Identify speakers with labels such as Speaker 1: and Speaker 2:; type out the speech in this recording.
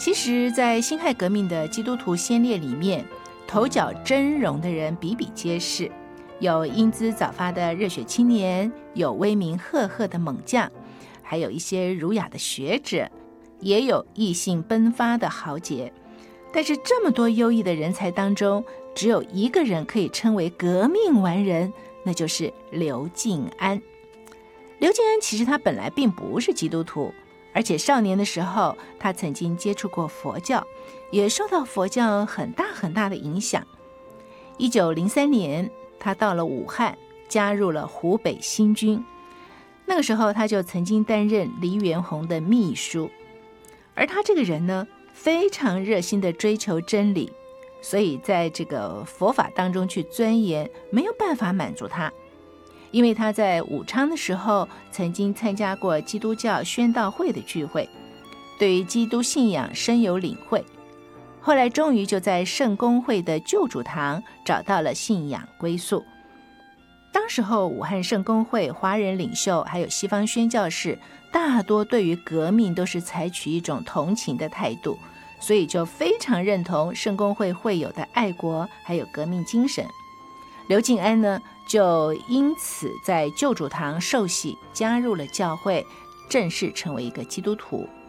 Speaker 1: 其实在辛亥革命的基督徒先烈里面，头角峥嵘的人比比皆是，有英姿早发的热血青年，有威名赫赫的猛将，还有一些儒雅的学者，也有异性奔发的豪杰。但是这么多优异的人才当中，只有一个人可以称为革命完人，那就是刘敬安。刘敬安其实他本来并不是基督徒，而且少年的时候他曾经接触过佛教，也受到佛教很大很大的影响。1903年他到了武汉，加入了湖北新军。那个时候他就曾经担任黎元洪的秘书。而他这个人呢，非常热心的追求真理，所以在这个佛法当中去钻研，没有办法满足他。因为他在武昌的时候曾经参加过基督教宣道会的聚会，对于基督信仰深有领会，后来终于就在圣公会的救主堂找到了信仰归宿。当时候武汉圣公会华人领袖还有西方宣教士大多对于革命都是采取一种同情的态度，所以就非常认同圣公会会有的爱国还有革命精神。刘敬安呢，就因此在救主堂受洗，加入了教会，正式成为一个基督徒。